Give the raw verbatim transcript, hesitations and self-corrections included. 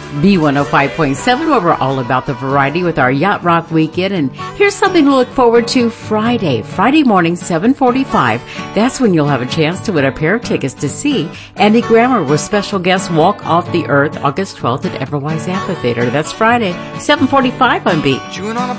B one oh five point seven, where we're all about the variety with our Yacht Rock Weekend. And here's something to look forward to Friday. Friday morning, seven forty-five. That's when you'll have a chance to win a pair of tickets to see Andy Grammer with special guest Walk Off the Earth, August twelfth at Everwise Amphitheater. That's Friday, seven forty-five on Beat.